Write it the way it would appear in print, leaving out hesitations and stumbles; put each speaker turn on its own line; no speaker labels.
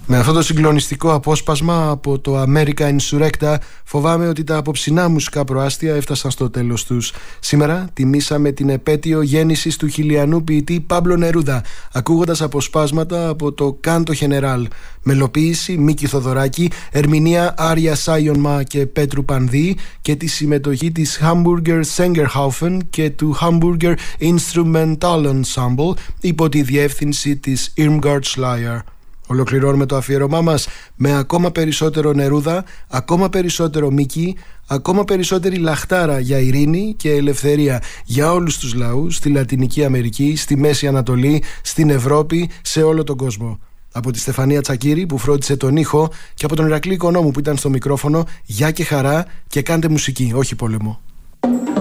Με αυτό το συγκλονιστικό απόσπασμα από το America Insurrecta φοβάμαι ότι τα απόψινά μουσικά προάστια έφτασαν στο τέλος τους. Σήμερα τιμήσαμε την επέτειο γέννησης του χιλιανού ποιητή Πάμπλο Νερούδα, ακούγοντας αποσπάσματα από το Κάντο Γενεράλ. Μελοποίηση Μίκη Θοδωράκη, ερμηνεία Άρια Σάιονμα και Πέτρου Πανδί και τη συμμετοχή της Hamburger Sängerhaufen και του Hamburger Instrumental Ensemble υπό τη διεύθυνση της Irmgard Schleier. Ολοκληρώνουμε το αφιέρωμά μας με ακόμα περισσότερο Νερούδα, ακόμα περισσότερο Μίκη, ακόμα περισσότερη λαχτάρα για ειρήνη και ελευθερία για όλους τους λαούς στη Λατινική Αμερική, στη Μέση Ανατολή, στην Ευρώπη, σε όλο τον κόσμο. Από τη Στεφανία Τσακύρη που φρόντισε τον ήχο και από τον Ηρακλή Οικονόμου που ήταν στο μικρόφωνο, γεια και χαρά και κάντε μουσική, όχι πόλεμο.